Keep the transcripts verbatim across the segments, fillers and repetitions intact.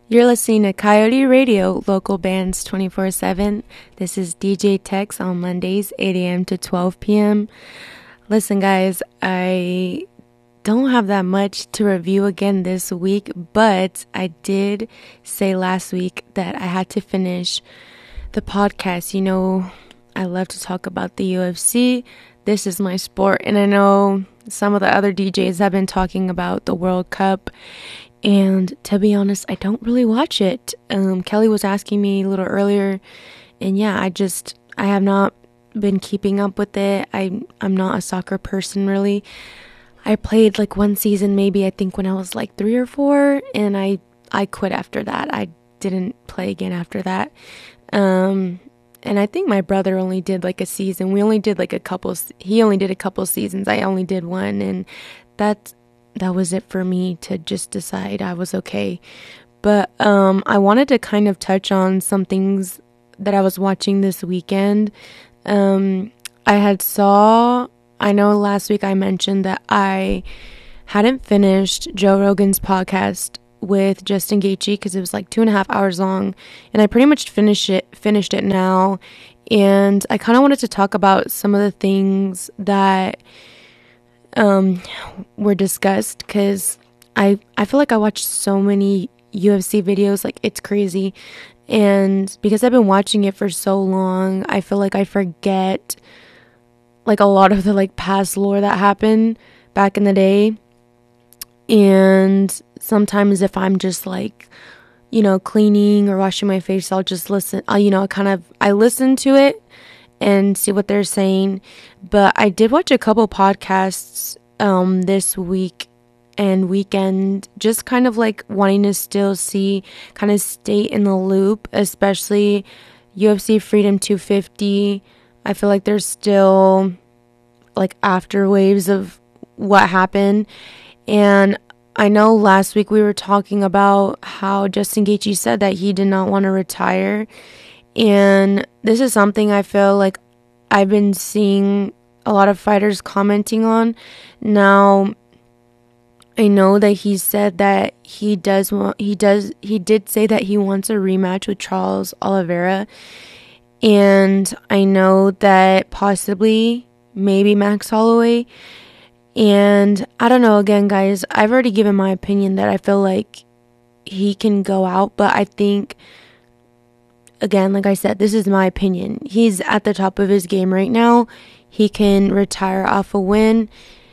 You're listening to Coyote Radio, local bands twenty-four seven. This is D J Tex on Mondays, eight a.m. to twelve p.m. Listen, guys, I don't have that much to review again this week, but I did say last week that I had to finish the podcast. You know, I love to talk about the U F C. This is my sport, and I know some of the other D Js have been talking about the World Cup. And to be honest, I don't really watch it. Um, Kelly was asking me a little earlier, and yeah, I just, I have not been keeping up with it. I, I'm not a soccer person, really. I played like one season, maybe, I think when I was like three or four, and I, I quit after that. I didn't play again after that. Um, and I think my brother only did like a season. We only did like a couple, he only did a couple seasons. I only did one, and that's, that was it for me to just decide I was okay. But um, I wanted to kind of touch on some things that I was watching this weekend. Um, I had saw, I know last week I mentioned that I hadn't finished Joe Rogan's podcast with Justin Gaethje because it was like two and a half hours long, and I pretty much finished it, finished it now. And I kind of wanted to talk about some of the things that um were discussed, because I I feel like I watched so many U F C videos, like it's crazy, and because I've been watching it for so long, I feel like I forget like a lot of the like past lore that happened back in the day. And sometimes if I'm just like, you know, cleaning or washing my face, I'll just listen, I, you know, kind of I listen to it and see what they're saying. But I did watch a couple podcasts um this week and weekend, just kind of like wanting to still see, kind of stay in the loop, especially U F C Freedom two fifty. I feel like there's still like after waves of what happened. And I know last week we were talking about how Justin Gaethje said that he did not want to retire. And this is something I feel like I've been seeing a lot of fighters commenting on. Now, I know that he said that he does want, he does, he did say that he wants a rematch with Charles Oliveira. And I know that possibly, maybe Max Holloway. And I don't know, again, guys, I've already given my opinion that I feel like he can go out, but I think, again, like I said, this is my opinion. He's at the top of his game right now. He can retire off a win.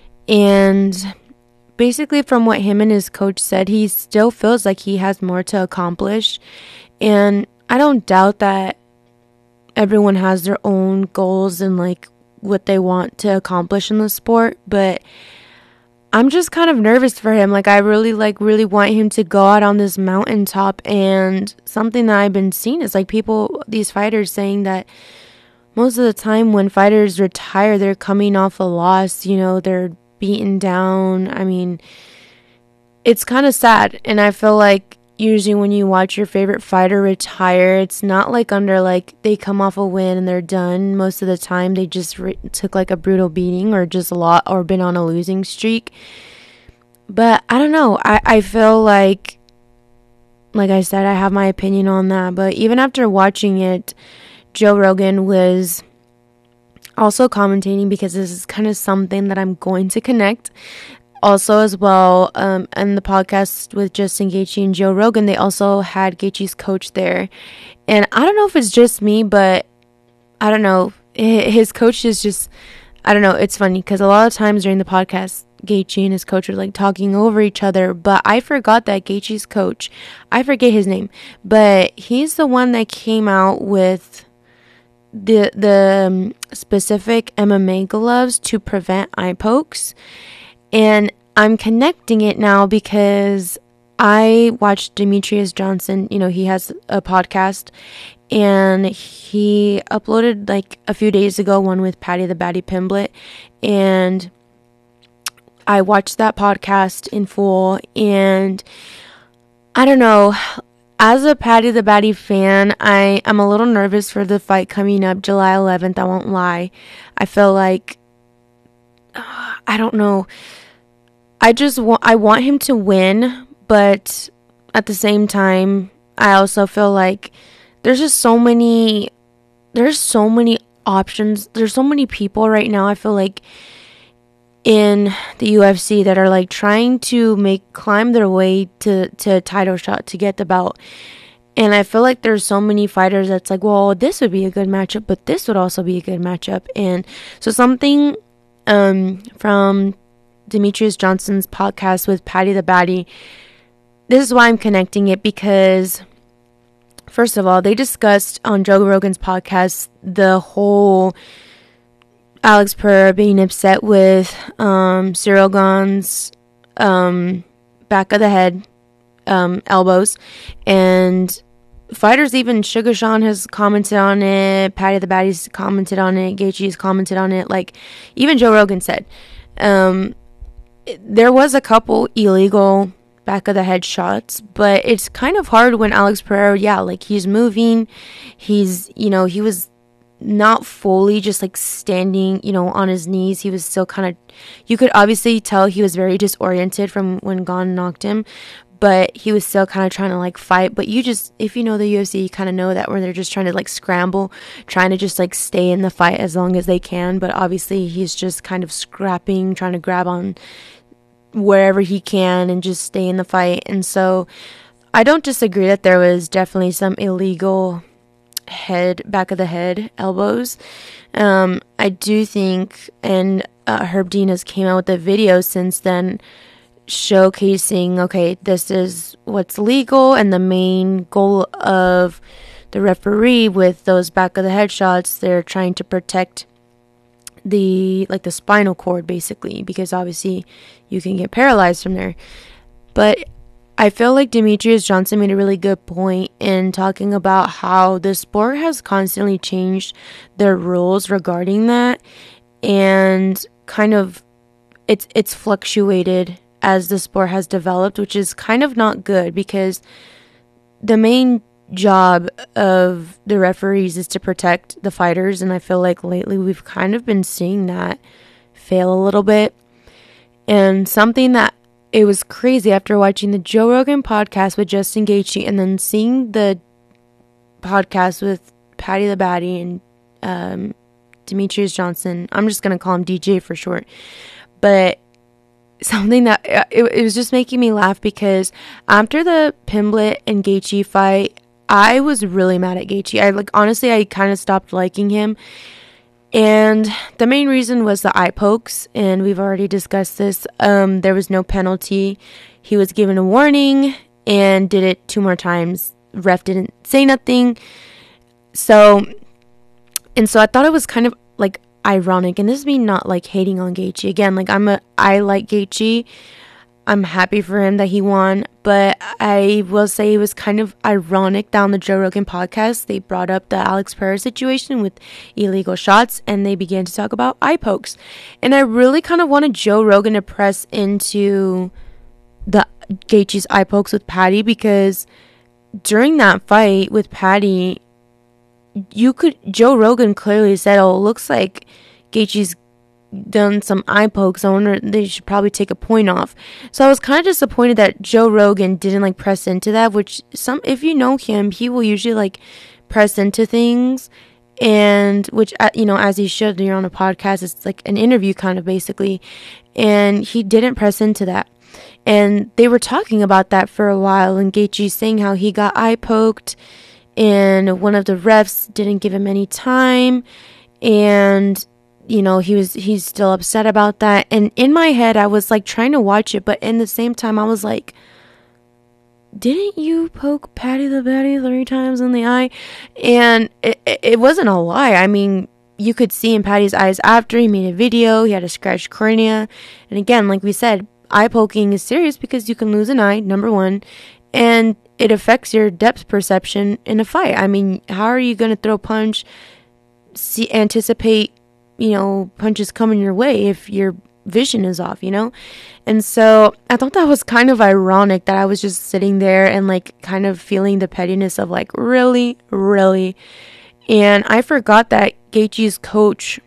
And basically from what him and his coach said, he still feels like he has more to accomplish. And I don't doubt that everyone has their own goals and like what they want to accomplish in the sport. But I'm just kind of nervous for him. Like, I really, like, really want him to go out on this mountaintop. And something that I've been seeing is, like, people, these fighters saying that most of the time when fighters retire, they're coming off a loss. You know, they're beaten down. I mean, it's kind of sad. And I feel like usually when you watch your favorite fighter retire, it's not like under, like, they come off a win and they're done. Most of the time, they just re- took, like, a brutal beating or just a lot, or been on a losing streak. But I don't know. I, I feel like, like I said, I have my opinion on that. But even after watching it, Joe Rogan was also commentating, because this is kind of something that I'm going to connect. Also, as well, um, and the podcast with Justin Gaethje and Joe Rogan, they also had Gaethje's coach there. And I don't know if it's just me, but I don't know. His coach is just, I don't know. It's funny because a lot of times during the podcast, Gaethje and his coach were like talking over each other. But I forgot that Gaethje's coach, I forget his name, but he's the one that came out with the the um, specific M M A gloves to prevent eye pokes. And I'm connecting it now because I watched Demetrius Johnson. You know, he has a podcast, and he uploaded like a few days ago one with Patty the Batty Pimblett, and I watched that podcast in full. And I don't know, as a Patty the Batty fan, I am a little nervous for the fight coming up July eleventh. I won't lie. I feel like, uh, I don't know. I just want, I want him to win, but at the same time, I also feel like there's just so many, there's so many options. There's so many people right now, I feel like, in the U F C that are like trying to make climb their way to, to a title shot to get the belt. And I feel like there's so many fighters that's like, well, this would be a good matchup, but this would also be a good matchup. And so something um, from Demetrious Johnson's podcast with Paddy the Baddy, this is why I'm connecting it, because first of all, they discussed on Joe Rogan's podcast the whole Alex Pereira being upset with um, Ciryl Gane's um, back of the head um, elbows, and fighters, even Sugar Sean has commented on it, Paddy the Baddy's commented on it, Gaethje's commented on it, like even Joe Rogan said um, there was a couple illegal back of the head shots, but it's kind of hard when Alex Pereira, yeah, like he's moving, he's, you know, he was not fully just like standing, you know, on his knees. He was still kind of, you could obviously tell he was very disoriented from when Gane knocked him, but he was still kind of trying to like fight. But you just, if you know the U F C, you kind of know that where they're just trying to like scramble, trying to just like stay in the fight as long as they can. But obviously he's just kind of scrapping, trying to grab on wherever he can and just stay in the fight. And so I don't disagree that there was definitely some illegal head, back of the head elbows. Um, I do think, and uh, Herb Dean has came out with a video since then showcasing, okay, this is what's legal, and the main goal of the referee with those back of the head shots, they're trying to protect the, like the spinal cord basically, because obviously you can get paralyzed from there. But I feel like Demetrious Johnson made a really good point in talking about how the sport has constantly changed their rules regarding that, and kind of it's it's fluctuated as the sport has developed, which is kind of not good, because the main job of the referees is to protect the fighters, and I feel like lately we've kind of been seeing that fail a little bit. And something that it was crazy after watching the Joe Rogan podcast with Justin Gaethje and then seeing the podcast with Paddy the Baddy and um, Demetrious Johnson. I'm just going to call him D J for short. But something that, it, it was just making me laugh, because after the Pimblett and Gaethje fight, I was really mad at Gaethje. I like, honestly, I kind of stopped liking him. And the main reason was the eye pokes, and we've already discussed this. Um, there was no penalty. He was given a warning and did it two more times. Ref didn't say nothing. So, and so I thought it was kind of like ironic, and this is me not like hating on Gaethje. Again, like I'm a, I like Gaethje. I'm happy for him that he won, but I will say it was kind of ironic that on the Joe Rogan podcast, they brought up the Alex Pereira situation with illegal shots, and they began to talk about eye pokes. And I really kind of wanted Joe Rogan to press into the Gaethje's eye pokes with Paddy, because during that fight with Paddy, you could, Joe Rogan clearly said, oh, it looks like Gaethje's done some eye pokes. I wonder, they should probably take a point off. So I was kind of disappointed that Joe Rogan didn't like press into that, which some, if you know him, he will usually like press into things, and which, you know, as he should. You're on a podcast, it's like an interview kind of basically, and he didn't press into that. And they were talking about that for a while, and Gaethje saying how he got eye poked and one of the refs didn't give him any time, and you know, he was, he's still upset about that. And in my head, I was like trying to watch it, but in the same time, I was like, didn't you poke Paddy the Baddy three times in the eye? And it, it wasn't a lie. I mean, you could see in Paddy's eyes after he made a video, he had a scratched cornea. And again, like we said, eye poking is serious because you can lose an eye, number one, and it affects your depth perception in a fight. I mean, how are you going to throw a punch, see, anticipate, you know, punches coming your way if your vision is off, you know? And so I thought that was kind of ironic that I was just sitting there and like kind of feeling the pettiness of like, really, really. And I forgot that Gaethje's coach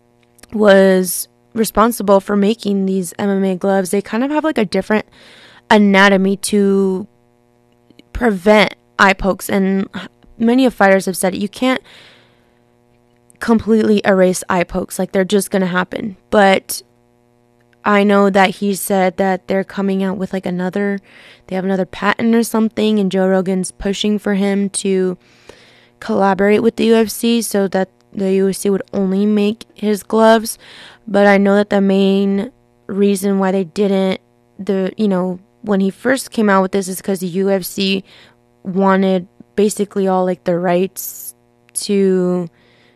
was responsible for making these M M A gloves. They kind of have like a different anatomy to prevent eye pokes, and many of fighters have said it. You can't completely erase eye pokes, like they're just gonna happen. But I know that he said that they're coming out with like another, they have another patent or something, and Joe Rogan's pushing for him to collaborate with the U F C so that the U F C would only make his gloves. But I know that the main reason why they didn't, the you know when he first came out with this, is because the U F C wanted basically all like the rights to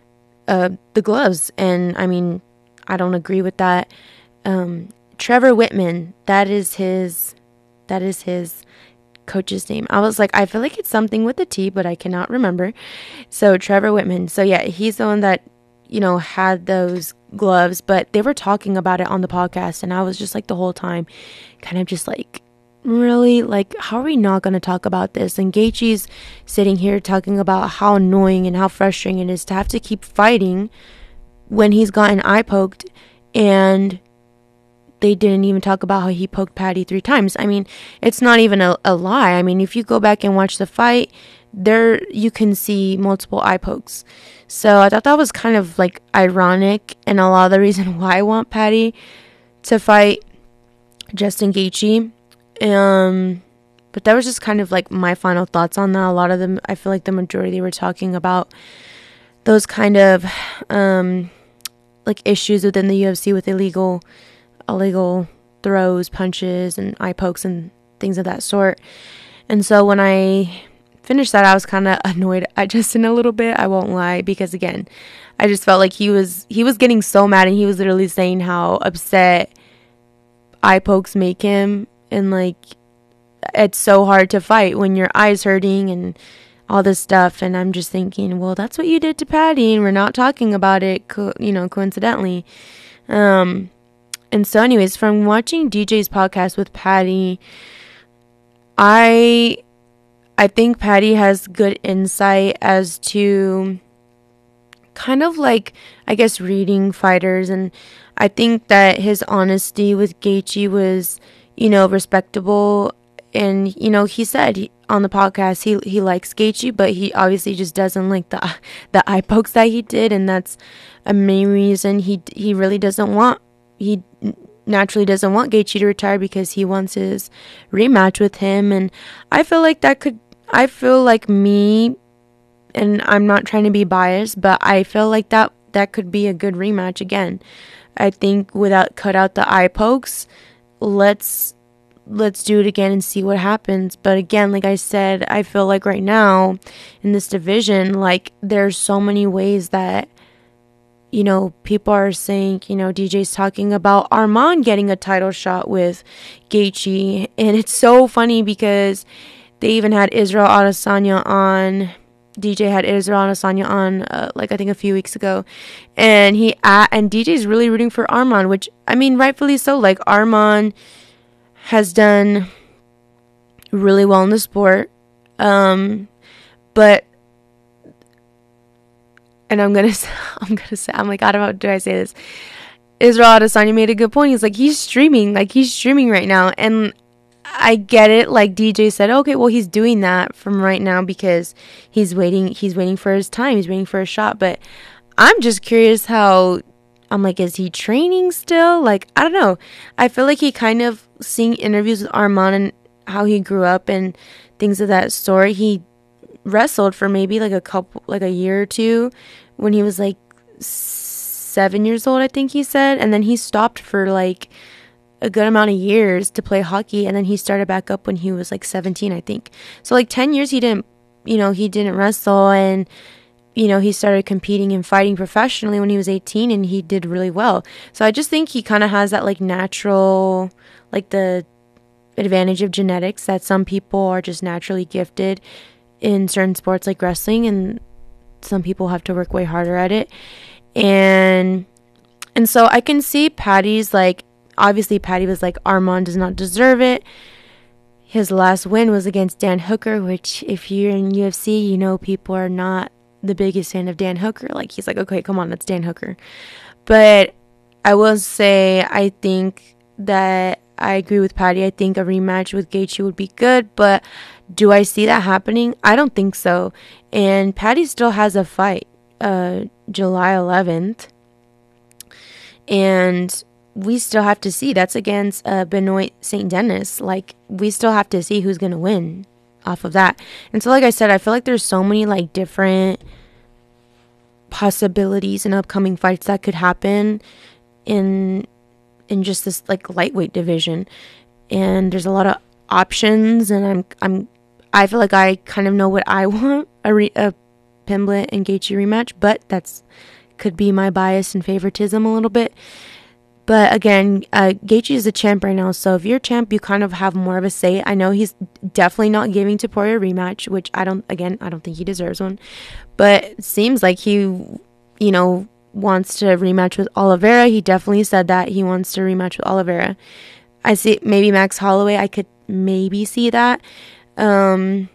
uh the gloves, and I mean, I don't agree with that. um Trevor Whitman, that is his that is his coach's name. I was like, I feel like it's something with a T, but I cannot remember. So Trevor Whitman, so yeah, he's the one that, you know, had those gloves, but they were talking about it on the podcast, and I was just like the whole time kind of just like, really, like, how are we not going to talk about this? And Gaethje's sitting here talking about how annoying and how frustrating it is to have to keep fighting when he's gotten eye poked, and they didn't even talk about how he poked Paddy three times. I mean, it's not even a, a lie. I mean, if you go back and watch the fight, there you can see multiple eye pokes. So I thought that was kind of like ironic, and a lot of the reason why I want Paddy to fight Justin Gaethje. Um, but that was just kind of like my final thoughts on that. A lot of them, I feel like the majority were talking about those kind of um, like issues within the U F C with illegal, illegal throws, punches, and eye pokes and things of that sort. And so when I finished that, I was kind of annoyed at Justin a little bit. I won't lie, because again, I just felt like he was he was getting so mad, and he was literally saying how upset eye pokes make him. And like, it's so hard to fight when your eye's hurting and all this stuff. And I'm just thinking, well, that's what you did to Paddy, and we're not talking about it, co- you know, coincidentally. Um, and so anyways, from watching D J's podcast with Paddy, I, I think Paddy has good insight as to kind of like, I guess, reading fighters. And I think that his honesty with Gaethje was, you know, respectable. And, you know, he said he, on the podcast, he he likes Gaethje, but he obviously just doesn't like the the eye pokes that he did. And that's a main reason he he really doesn't want, he naturally doesn't want Gaethje to retire, because he wants his rematch with him. And I feel like that could, I feel like me, and I'm not trying to be biased, but I feel like that that could be a good rematch again. I think without, cut out the eye pokes, let's let's do it again and see what happens. But again, like I said, I feel like right now in this division, like there's so many ways that, you know, people are saying, you know, D J's talking about Arman getting a title shot with Gaethje, and it's so funny because they even had Israel Adesanya on. D J had Israel Adesanya on, uh, like I think a few weeks ago, and he uh, and D J's really rooting for Arman, which I mean, rightfully so. Like, Arman has done really well in the sport, um, but and I'm gonna I'm gonna say I'm like, I don't know, do I say this? Israel Adesanya made a good point. He's like, he's streaming, like he's streaming right now, and I get it. Like D J said, okay, well, he's doing that from right now because he's waiting. He's waiting for his time. He's waiting for a shot. But I'm just curious how. I'm like, is he training still? Like, I don't know. I feel like he kind of, seeing interviews with Arman and how he grew up and things of that sort. He wrestled for maybe like a couple, like a year or two when he was like seven years old, I think he said, and then he stopped for like a good amount of years to play hockey, and then he started back up when he was like seventeen, I think. So like ten years he didn't, you know, he didn't wrestle, and you know, he started competing and fighting professionally when he was eighteen, and he did really well. So I just think he kind of has that like natural, like the advantage of genetics, that some people are just naturally gifted in certain sports like wrestling, and some people have to work way harder at it. And and so I can see Paddy's like, obviously, Paddy was like, Arman does not deserve it. His last win was against Dan Hooker, which if you're in U F C, you know people are not the biggest fan of Dan Hooker. Like, he's like, okay, come on, that's Dan Hooker. But I will say, I think that I agree with Patty. I think a rematch with Gaethje would be good, but do I see that happening? I don't think so. And Patty still has a fight, uh, July eleventh, and we still have to see. That's against uh, Benoit Saint Denis. Like, we still have to see who's gonna win off of that. And so, like I said, I feel like there's so many like different possibilities and upcoming fights that could happen in in just this like lightweight division, and there's a lot of options, and I'm I'm I feel like I kind of know what I want, a, re- a Pimblett and Gaethje rematch, but that's could be my bias and favoritism a little bit. But again, uh, Gaethje is a champ right now, so if you're a champ, you kind of have more of a say. I know he's definitely not giving Topuria a rematch, which I don't, again, I don't think he deserves one. But it seems like he, you know, wants to rematch with Oliveira. He definitely said that he wants to rematch with Oliveira. I see maybe Max Holloway. I could maybe see that. Um,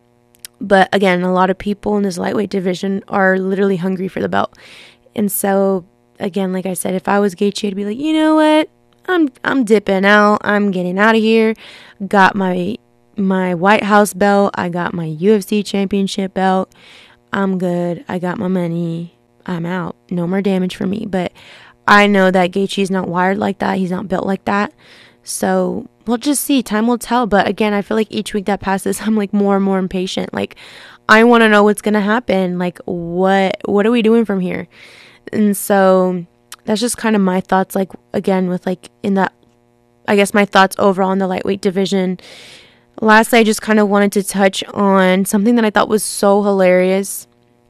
but again, a lot of people in this lightweight division are literally hungry for the belt. And so, again, like I said, if I was Gaethje, I'd be like, you know what? I'm I'm dipping out. I'm getting out of here. Got my my White House belt. I got my U F C championship belt. I'm good. I got my money. I'm out. No more damage for me. But I know that Gaethje's not wired like that. He's not built like that. So we'll just see. Time will tell. But again, I feel like each week that passes, I'm like more and more impatient. Like, I want to know what's going to happen. Like, what what are we doing from here? And so that's just kind of my thoughts, like, again, with, like, in that, I guess my thoughts overall in the lightweight division. Lastly, I just kind of wanted to touch on something that I thought was so hilarious.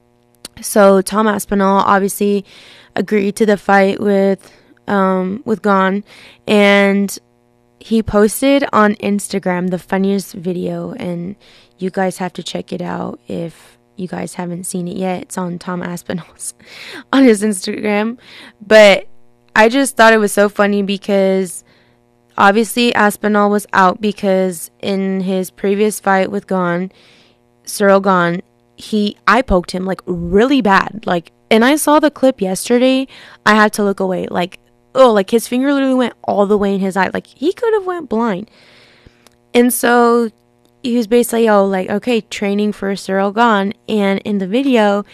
So Tom Aspinall obviously agreed to the fight with, um, with Gane, and he posted on Instagram the funniest video, and you guys have to check it out if you guys haven't seen it yet. It's on Tom Aspinall's on his Instagram. But I just thought it was so funny because obviously Aspinall was out because in his previous fight with Gane, Ciryl Gane, he eye poked him like really bad. Like, and I saw the clip yesterday. I had to look away. Like, oh, like his finger literally went all the way in his eye. Like, he could have went blind. And so he was basically, oh, like, okay, training for Ciryl Gane. And in the video,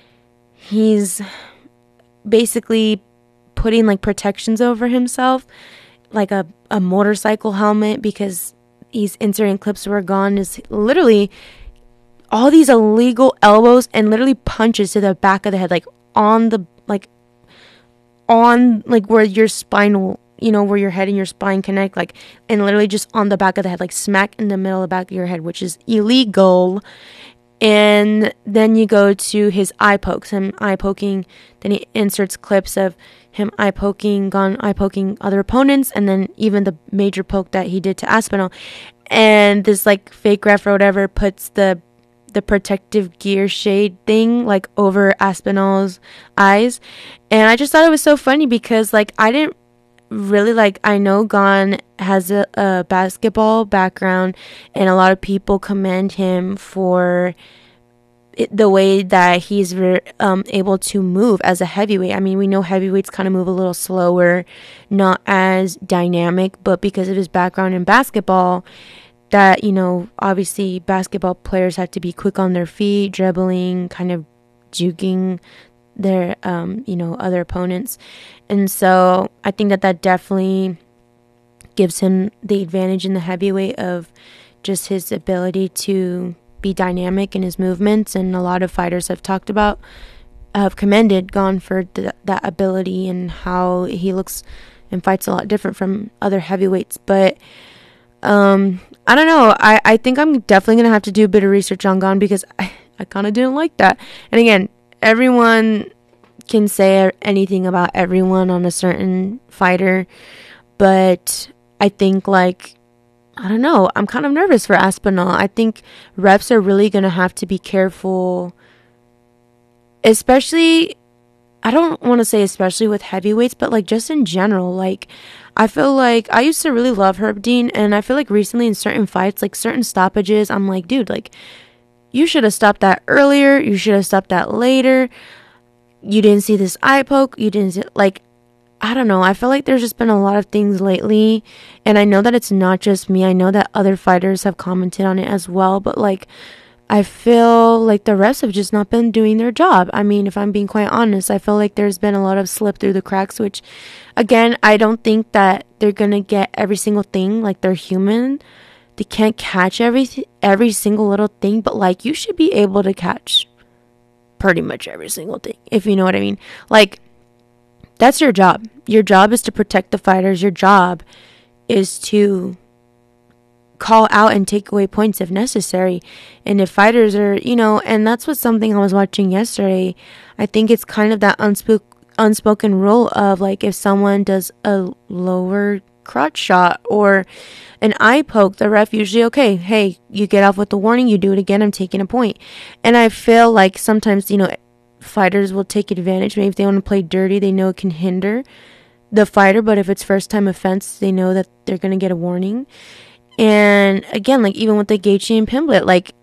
he's basically putting, like, protections over himself, like a, a motorcycle helmet, because he's inserting clips where Gane is literally all these illegal elbows and literally punches to the back of the head, like, on the, like, on, like, where your spinal, you know, where your head and your spine connect, like, and literally just on the back of the head, like smack in the middle of the back of your head, which is illegal. And then you go to his eye pokes, him eye poking, then he inserts clips of him eye poking, Gane eye poking other opponents, and then even the major poke that he did to Aspinall. And this, like, fake ref or whatever puts the the protective gear shade thing, like, over Aspinall's eyes. And I just thought it was so funny because, like, I didn't really, like, I know Gane has a, a basketball background, and a lot of people commend him for it, the way that he's re- um, able to move as a heavyweight. I mean, we know heavyweights kind of move a little slower, not as dynamic, but because of his background in basketball, that, you know, obviously basketball players have to be quick on their feet, dribbling, kind of juking their, um, you know, other opponents. And so I think that that definitely gives him the advantage in the heavyweight of just his ability to be dynamic in his movements. And a lot of fighters have talked about, have commended Gane for th- that ability and how he looks and fights a lot different from other heavyweights. But um, I don't know. I, I think I'm definitely going to have to do a bit of research on Gane because I, I kind of didn't like that. And again, everyone can say anything about everyone on a certain fighter, but I think, like, I don't know, I'm kind of nervous for Aspinall. I think reps are really going to have to be careful, especially, I don't want to say especially with heavyweights, but, like, just in general. Like, I feel like I used to really love Herb Dean, and I feel like recently in certain fights, like certain stoppages, I'm like, dude, like, you should have stopped that earlier. You should have stopped that later. You didn't see this eye poke. You didn't see, like, I don't know. I feel like there's just been a lot of things lately, and I know that it's not just me. I know that other fighters have commented on it as well, but like, I feel like the refs have just not been doing their job. I mean, if I'm being quite honest, I feel like there's been a lot of slip through the cracks, which, again, I don't think that they're gonna get every single thing. Like, they're human. They can't catch every every single little thing, but like, you should be able to catch pretty much every single thing, if you know what I mean. Like, that's your job. Your job is to protect the fighters. Your job is to call out and take away points if necessary. And if fighters are, you know, and that's what something I was watching yesterday. I think it's kind of that unspoken unspoken rule of like, if someone does a lower crotch shot or an eye poke, the ref usually, okay, hey, you get off with the warning, you do it again, I'm taking a point. And I feel like sometimes, you know, fighters will take advantage. Maybe if they want to play dirty, they know it can hinder the fighter, but if it's first time offense, they know that they're going to get a warning. And again, like even with the Gaethje and Pimblett, like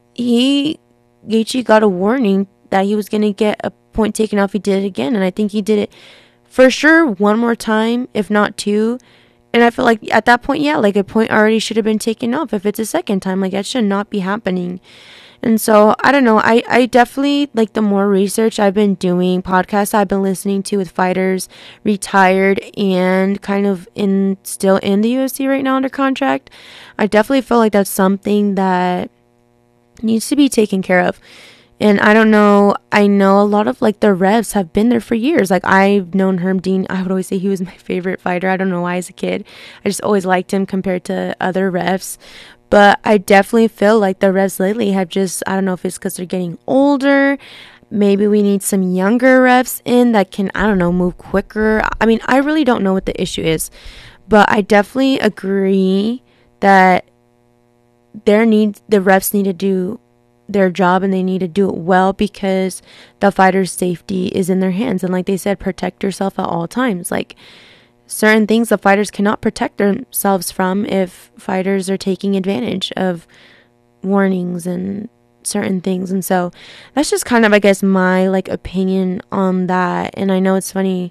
he Gaethje got a warning that he was going to get a point taken off. He did it again, and I think he did it for sure one more time, if not two. And I feel like at that point, yeah, like a point already should have been taken off. If it's a second time, like that should not be happening. And so, I don't know, I, I definitely, like, the more research I've been doing, podcasts I've been listening to with fighters, retired, and kind of in, still in the U F C right now under contract, I definitely feel like that's something that needs to be taken care of. And I don't know, I know a lot of, like, the refs have been there for years. Like, I've known Herb Dean. I would always say he was my favorite fighter. I don't know why as a kid. I just always liked him compared to other refs. But I definitely feel like the refs lately have just, I don't know if it's because they're getting older. Maybe we need some younger refs in that can, I don't know, move quicker. I mean, I really don't know what the issue is. But I definitely agree that there need, the refs need to do their job, and they need to do it well, because the fighter's safety is in their hands. And like they said, protect yourself at all times. Like, certain things the fighters cannot protect themselves from if fighters are taking advantage of warnings and certain things. And so that's just kind of, I guess, my like opinion on that. And I know it's funny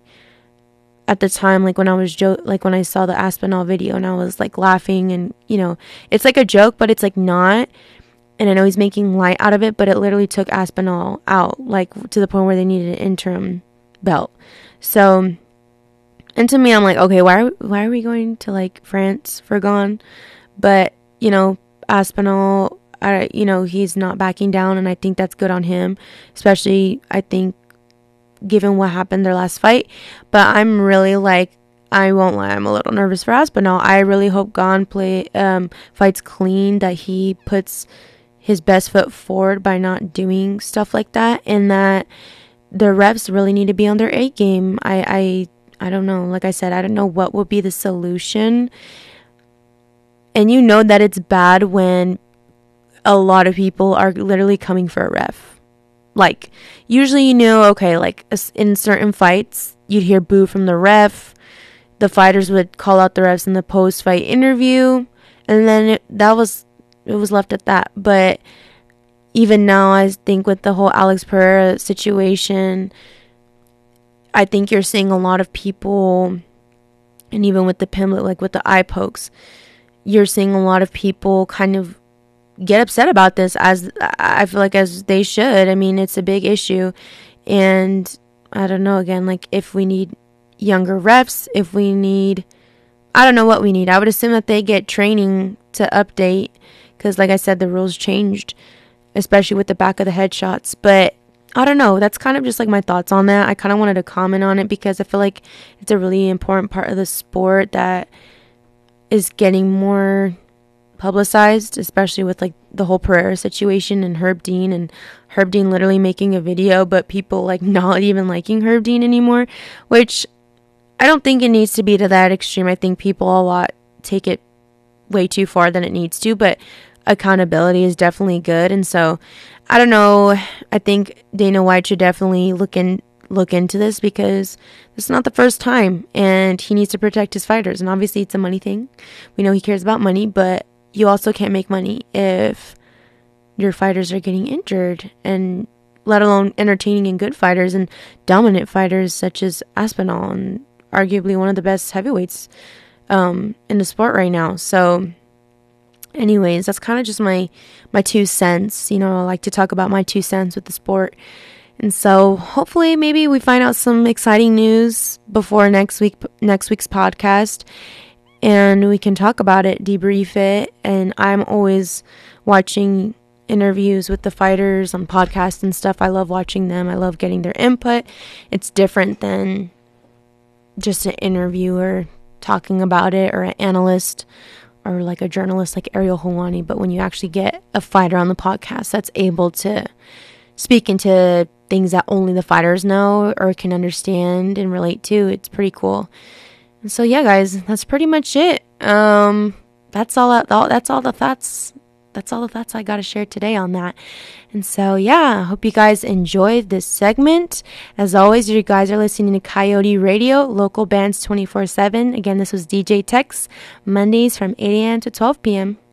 at the time, like when I was jo- like when I saw the Aspinall video, and I was like laughing, and you know, it's like a joke, but it's like not. And I know he's making light out of it, but it literally took Aspinall out, like to the point where they needed an interim belt. So, and to me, I'm like, okay, why are we, why are we going to like France for Gane? But you know, Aspinall, I you know, he's not backing down, and I think that's good on him, especially I think given what happened their last fight. But I'm really like, I won't lie, I'm a little nervous for Aspinall. I really hope Gane play um fights clean, that he puts his best foot forward by not doing stuff like that, and that the refs really need to be on their A game. I I I don't know. Like I said, I don't know what would be the solution. And you know that it's bad when a lot of people are literally coming for a ref. Like, usually you know, okay, like in certain fights, you'd hear boo from the ref. The fighters would call out the refs in the post-fight interview. And then it, that was, it was left at that. But even now, I think with the whole Alex Pereira situation, I think you're seeing a lot of people, and even with the Pimblett, like with the eye pokes, you're seeing a lot of people kind of get upset about this, as I feel like as they should. I mean, it's a big issue. And I don't know, again, like if we need younger refs, if we need, I don't know what we need. I would assume that they get training to update, because like I said, the rules changed, especially with the back of the headshots. But I don't know. That's kind of just like my thoughts on that. I kind of wanted to comment on it because I feel like it's a really important part of the sport that is getting more publicized, especially with like the whole Pereira situation and Herb Dean, and Herb Dean literally making a video, but people like not even liking Herb Dean anymore, which I don't think it needs to be to that extreme. I think people a lot take it way too far than it needs to, but accountability is definitely good. And so I don't know, I think Dana White should definitely look in look into this, because it's not the first time, and he needs to protect his fighters. And obviously it's a money thing. We know he cares about money, but you also can't make money if your fighters are getting injured, and let alone entertaining and good fighters and dominant fighters such as Aspinall and arguably one of the best heavyweights um, in the sport right now. So anyways, that's kind of just my, my two cents. You know, I like to talk about my two cents with the sport. And so hopefully maybe we find out some exciting news before next week, next week's podcast, and we can talk about it, debrief it. And I'm always watching interviews with the fighters on podcasts and stuff. I love watching them. I love getting their input. It's different than just an interviewer talking about it, or an analyst, or like a journalist like Ariel Helwani. But when you actually get a fighter on the podcast that's able to speak into things that only the fighters know or can understand and relate to, it's pretty cool. And so yeah, guys, that's pretty much it. Um, that's all. That's all the thoughts. That's all the thoughts I got to share today on that. And so yeah, I hope you guys enjoyed this segment. As always, you guys are listening to Coyote Radio, local bands twenty-four seven. Again, this was D J Tex, Mondays from eight a.m. to twelve p.m.